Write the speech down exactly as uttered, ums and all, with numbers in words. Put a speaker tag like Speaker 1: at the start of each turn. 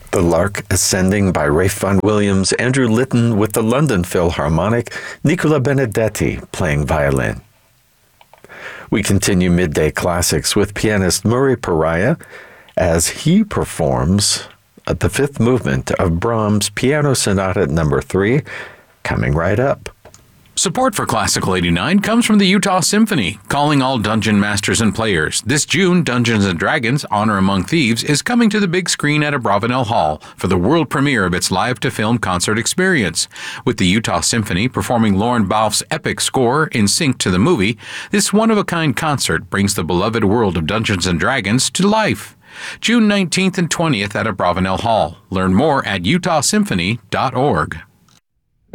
Speaker 1: The Lark Ascending by Ralph Vaughan Williams, Andrew Litton with the London Philharmonic, Nicola Benedetti playing violin. We continue Midday Classics with pianist Murray Pariah as he performs the fifth movement of Brahms' Piano Sonata Number three, coming right up.
Speaker 2: Support for Classical eighty-nine comes from the Utah Symphony, calling all dungeon masters and players. This June, Dungeons and Dragons: Honor Among Thieves is coming to the big screen at Abravanel Hall for the world premiere of its live-to-film concert experience. With the Utah Symphony performing Lorne Balfe's epic score in sync to the movie, this one-of-a-kind concert brings the beloved world of Dungeons and Dragons to life. June nineteenth and twentieth at Abravanel Hall. Learn more at utah symphony dot org.